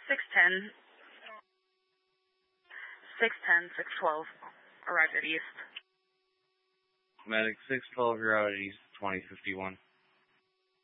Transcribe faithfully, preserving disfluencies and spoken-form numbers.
six ten. six ten, six twelve. Arrived at East. Medic six twelve, you're out at East twenty fifty-one.